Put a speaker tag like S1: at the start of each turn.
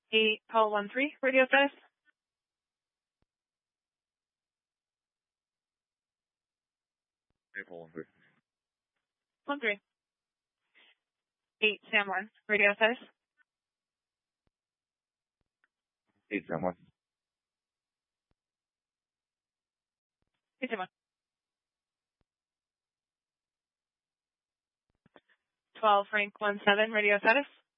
S1: 8 Paul 1-3, radio status.
S2: Paul 1-3.
S1: 1-3. 8 Sam 1, radio status.
S2: 8 Sam 1.
S1: 8 Sam 1. 12 Frank 1-7, radio status.